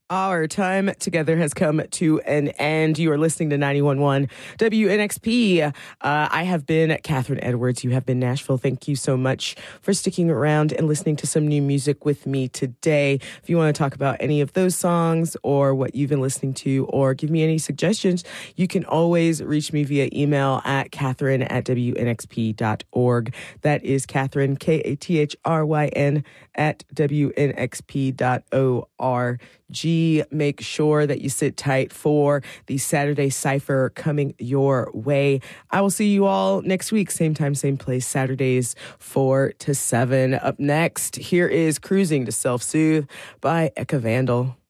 Our time together has come to an end. You are listening to 91.1 WNXP. I have been Catherine Edwards. You have been Nashville. Thank you so much for sticking around and listening to some new music with me today. If you want to talk about any of those songs or what you've been listening to or give me any suggestions, you can always reach me via email at Catherine@WNXP.org. That is Catherine, Kathryn at WNXP.org. Make sure that you sit tight for the Saturday Cypher coming your way. I will see you all next week, same time, same place, Saturdays 4 to 7. Up next, here is Cruising to Self-Soothe by Eka Vandal.